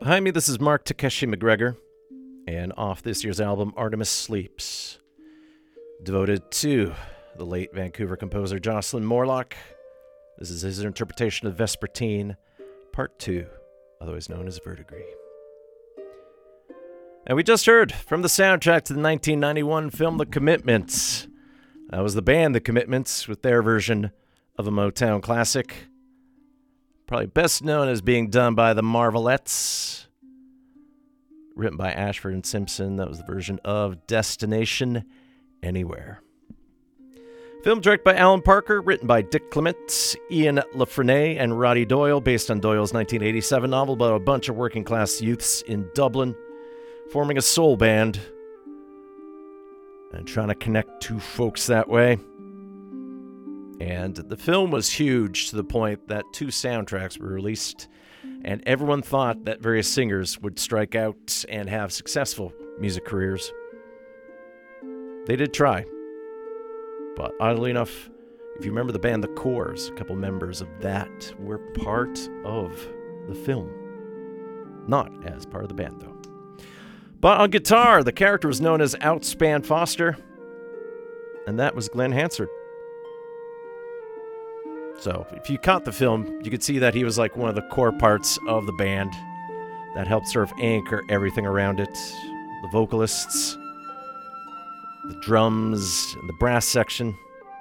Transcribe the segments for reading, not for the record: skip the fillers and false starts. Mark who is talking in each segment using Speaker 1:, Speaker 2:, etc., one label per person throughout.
Speaker 1: Behind me, this is Mark Takeshi McGregor, and off this year's album, Artemis Sleeps, devoted to the late Vancouver composer Jocelyn Morlock. This is his interpretation of Vespertine, Part 2, otherwise known as Verdigris. And we just heard from the soundtrack to the 1991 film The Commitments. That was the band The Commitments with their version of a Motown classic. Probably best known as being done by the Marvelettes. Written by Ashford and Simpson. That was the version of Destination Anywhere. Film directed by Alan Parker, written by Dick Clement, Ian LaFrennay, and Roddy Doyle, based on Doyle's 1987 novel about a bunch of working-class youths in Dublin forming a soul band and trying to connect two folks that way. And the film was huge to the point that 2 soundtracks were released, and everyone thought that various singers would strike out and have successful music careers. They did try. But oddly enough, if you remember the band The Corrs, a couple members of that were part of the film. Not as part of the band, though. But on guitar, the character was known as Outspan Foster, and that was Glenn Hansard. So, if you caught the film, you could see that he was like one of the core parts of the band that helped sort of anchor everything around it. The vocalists, the drums, and the brass section.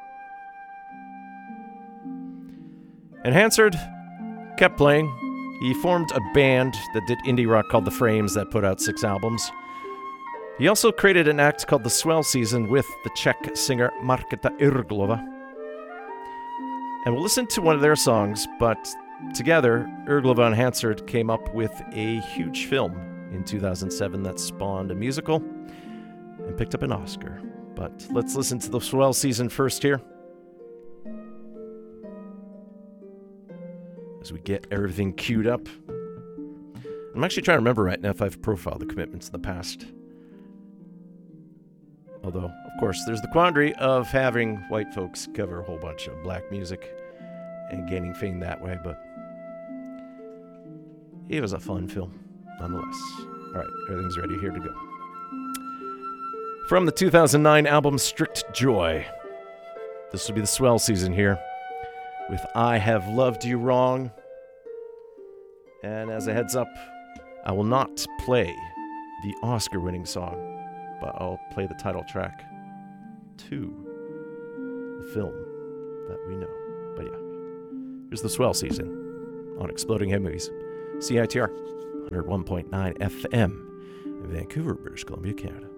Speaker 1: And Hansard kept playing. He formed a band that did indie rock called The Frames that put out 6 albums. He also created an act called The Swell Season with the Czech singer Markéta Irglova. And we'll listen to one of their songs, but together, Irglova and Hansard came up with a huge film in 2007 that spawned a musical and picked up an Oscar. But let's listen to The Swell Season first here, as we get everything queued up. I'm actually trying to remember right now if I've profiled The Commitments in the past. Although, of course, there's the quandary of having white folks cover a whole bunch of black music and gaining fame that way, but it was a fun film, nonetheless. All right, everything's ready here to go. From the 2009 album Strict Joy, this will be The Swell Season here, with I Have Loved You Wrong. And as a heads up, I will not play the Oscar-winning song, but I'll play the title track to the film that we know. But yeah, here's The Swell Season on Exploding Head Movies. CITR 101.9 FM in Vancouver, British Columbia, Canada.